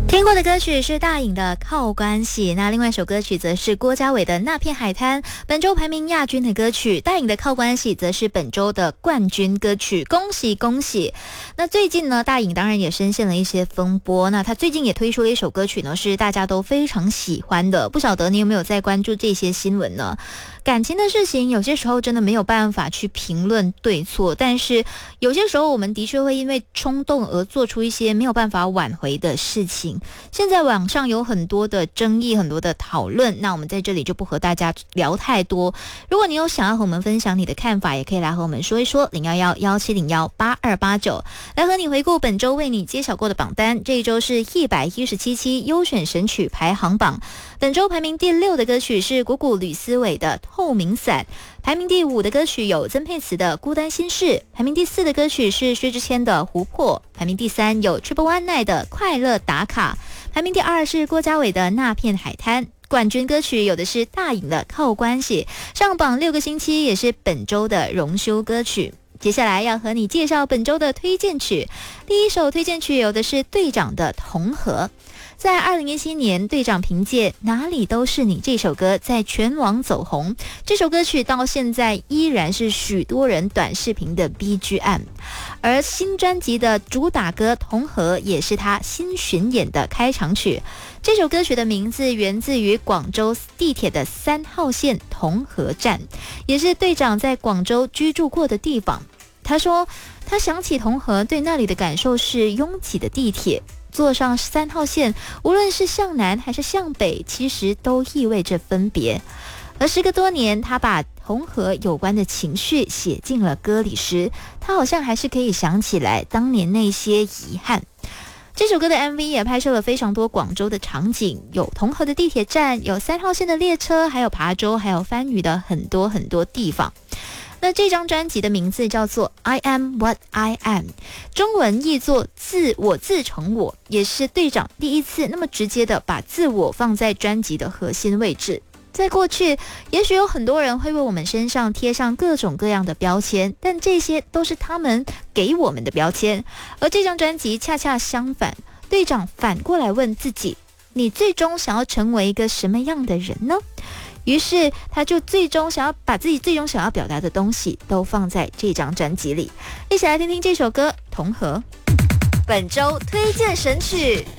听过的歌曲是大颖的《靠关系》，那另外一首歌曲则是郭家伟的《那片海滩》。本周排名亚军的歌曲，大颖的《靠关系》则是本周的冠军歌曲，恭喜恭喜！那最近呢，大颖当然也深陷了一些风波。那他最近也推出了一首歌曲呢，是大家都非常喜欢的。不晓得你有没有在关注这些新闻呢？感情的事情有些时候真的没有办法去评论对错，但是有些时候我们的确会因为冲动而做出一些没有办法挽回的事情。现在网上有很多的争议，很多的讨论，那我们在这里就不和大家聊太多。如果你有想要和我们分享你的看法，也可以来和我们说一说，011-1701-8289，来和你回顾本周为你揭晓过的榜单。这一周是117期优选神曲排行榜，本周排名第6的歌曲是鼓鼓吕思伟的《透明伞》，排名第5的歌曲有曾沛慈的《孤单心事》，排名第4的歌曲是薛之谦的《琥珀》，排名第3有 Triple19 的《快乐打卡》，排名第2是郭家伟的《那片海滩》。冠军歌曲有的是大颖的《靠关系》，上榜6个星期，也是本周的荣休歌曲。接下来要和你介绍本周的推荐曲，第一首推荐曲有的是队长的《同和》。在2017年，队长凭借《哪里都是你》这首歌在全网走红，这首歌曲到现在依然是许多人短视频的 BGM。而新专辑的主打歌《同和》也是他新巡演的开场曲。这首歌曲的名字源自于广州地铁的3号线同和站，也是队长在广州居住过的地方。他说他想起同和，对那里的感受是拥挤的地铁，坐上3号线，无论是向南还是向北，其实都意味着分别。而时隔多年，他把同和有关的情绪写进了歌里时，他好像还是可以想起来当年那些遗憾。这首歌的 MV 也拍摄了非常多广州的场景，有同和的地铁站，有3号线的列车，还有琶洲，还有番禺的很多很多地方。那这张专辑的名字叫做 I Am What I Am， 中文译作自成我，也是队长第一次那么直接的把自我放在专辑的核心位置。在过去，也许有很多人会为我们身上贴上各种各样的标签，但这些都是他们给我们的标签。而这张专辑恰恰相反，队长反过来问自己，你最终想要成为一个什么样的人呢？于是他就最终想要把自己最终想要表达的东西都放在这张专辑里。一起来听听这首歌《同和》。本周推荐神曲。